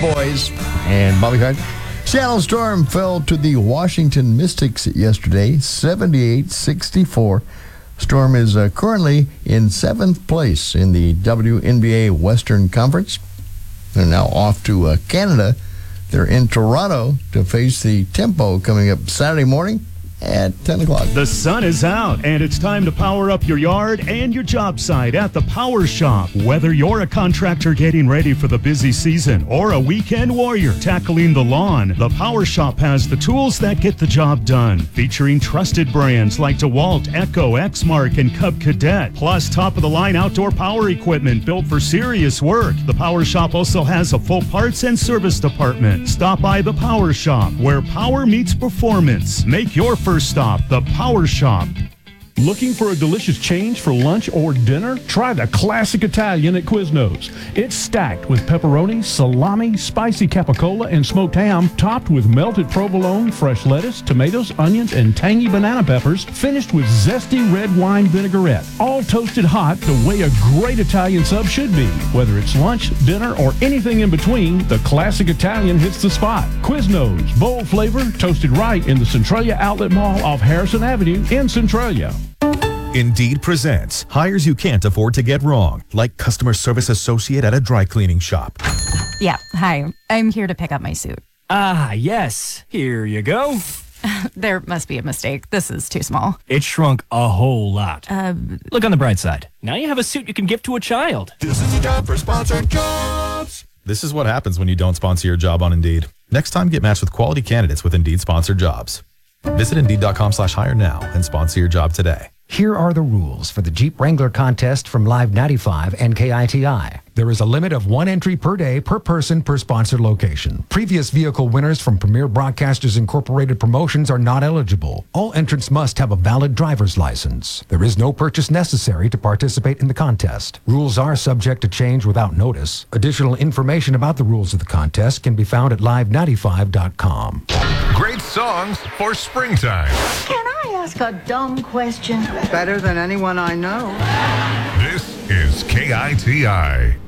Boys and Bobby Hart. Seattle Storm fell to the Washington Mystics yesterday, 78-64. Storm is currently in 7th place in the WNBA Western Conference. They're now off to Canada. They're in Toronto to face the Tempo coming up Saturday morning at 10 o'clock. The sun is out, and it's time to power up your yard and your job site at the Power Shop. Whether you're a contractor getting ready for the busy season or a weekend warrior tackling the lawn, the Power Shop has the tools that get the job done. Featuring trusted brands like DeWalt, Echo, Exmark, and Cub Cadet, plus top-of-the-line outdoor power equipment built for serious work. The Power Shop also has a full parts and service department. Stop by the Power Shop, where power meets performance. Make your first stop, the Power Shop. Looking for a delicious change for lunch or dinner? Try the classic Italian at Quiznos. It's stacked with pepperoni, salami, spicy capicola, and smoked ham, topped with melted provolone, fresh lettuce, tomatoes, onions, and tangy banana peppers, finished with zesty red wine vinaigrette. All toasted hot the way a great Italian sub should be. Whether it's lunch, dinner, or anything in between, the classic Italian hits the spot. Quiznos, bold flavor, toasted right in the Centralia Outlet Mall off Harrison Avenue in Centralia. Indeed presents hires you can't afford to get wrong, like customer service associate at a dry cleaning shop. Yeah, hi. I'm here to pick up my suit. Ah, yes. Here you go. There must be a mistake. This is too small. It shrunk a whole lot. Look on the bright side. Now you have a suit you can gift to a child. This is a job for Sponsored Jobs. This is what happens when you don't sponsor your job on Indeed. Next time, get matched with quality candidates with Indeed sponsored jobs. Visit Indeed.com/hire now and sponsor your job today. Here are the rules for the Jeep Wrangler contest from Live 95 and KITI. There is a limit of 1 entry per day per person per sponsored location. Previous vehicle winners from Premier Broadcasters Incorporated promotions are not eligible. All entrants must have a valid driver's license. There is no purchase necessary to participate in the contest. Rules are subject to change without notice. Additional information about the rules of the contest can be found at live95.com. Great songs for springtime. Can I ask a dumb question? Better than anyone I know. This is KITI.